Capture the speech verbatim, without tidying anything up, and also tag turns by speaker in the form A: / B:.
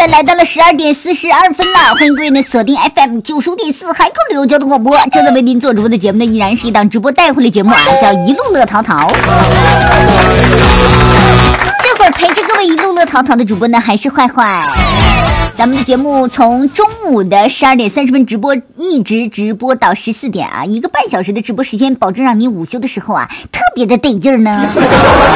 A: 呢来到了十二点四十二分了，欢迎各位呢锁定 F M 九十五点四海口旅游交通广播。正在为您做直播的节目呢，依然是一档直播带货类节目啊，叫一路乐淘淘。这会儿陪着各位一路乐淘淘的主播呢，还是坏坏。咱们的节目从中午的十二点三十分直播，一直直播到十四点啊，一个半小时的直播时间，保证让你午休的时候啊特别的得劲儿呢。